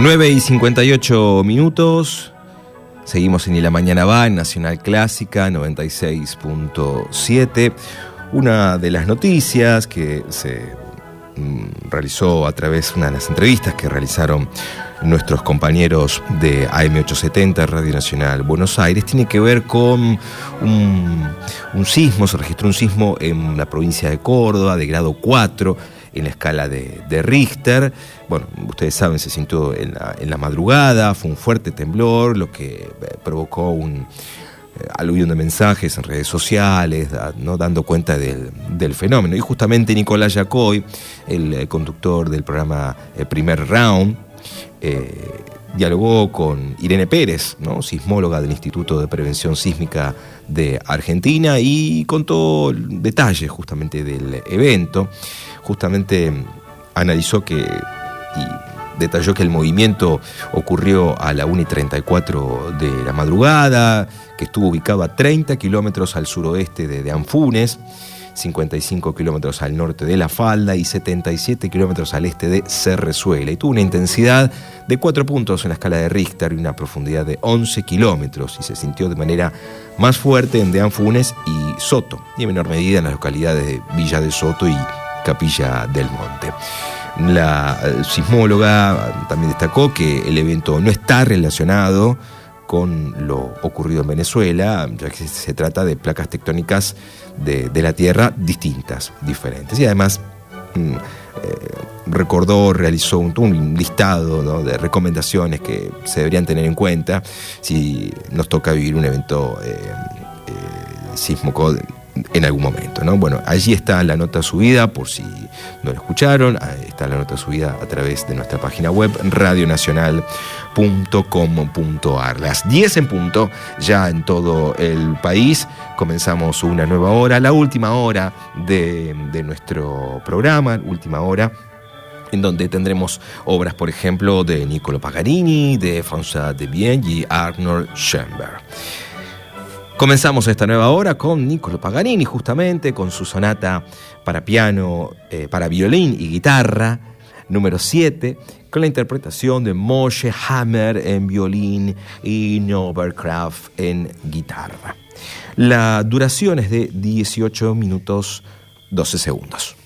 9:58. Seguimos en Y la Mañana Va, en Nacional Clásica 96.7. Una de las noticias que se realizó a través de una de las entrevistas que realizaron nuestros compañeros de AM870, Radio Nacional Buenos Aires, tiene que ver con un sismo. Se registró un sismo en la provincia de Córdoba de grado 4 en la escala de Richter. Bueno, ustedes saben, se sintió en la madrugada, fue un fuerte temblor, lo que provocó un aluvión de mensajes en redes sociales, ¿no?, dando cuenta del fenómeno. Y justamente Nicolás Yacoy, el conductor del programa Primer Round, dialogó con Irene Pérez, ¿no?, sismóloga del Instituto de Prevención Sísmica de Argentina, y contó detalles justamente del evento. Justamente analizó y detalló que el movimiento ocurrió a la 1:34 de la madrugada, que estuvo ubicado a 30 kilómetros al suroeste de Anfunes, 55 kilómetros al norte de La Falda y 77 kilómetros al este de Cerrezuela, y tuvo una intensidad de 4 puntos en la escala de Richter y una profundidad de 11 kilómetros, y se sintió de manera más fuerte en De Anfunes y Soto, y en menor medida en las localidades de Villa de Soto y Capilla del Monte. La sismóloga también destacó que el evento no está relacionado con lo ocurrido en Venezuela, ya que se trata de placas tectónicas de la Tierra distintas, diferentes. Y además realizó un listado, ¿no?, de recomendaciones que se deberían tener en cuenta si nos toca vivir un evento sísmico en algún momento, ¿no? Bueno, allí está la nota subida, por si no lo escucharon. Está la nota subida a través de nuestra página web radionacional.com.ar. Las 10 en punto, ya en todo el país. Comenzamos una nueva hora, la última hora de nuestro programa, última hora, en donde tendremos obras, por ejemplo, de Niccolò Paganini, de François Debian y Arnold Schoenberg. Comenzamos esta nueva hora con Niccolò Paganini, justamente con su sonata para piano, para violín y guitarra, número 7, con la interpretación de Moshe Hammer en violín y Norbert Kraft en guitarra. La duración es de 18 minutos 12 segundos.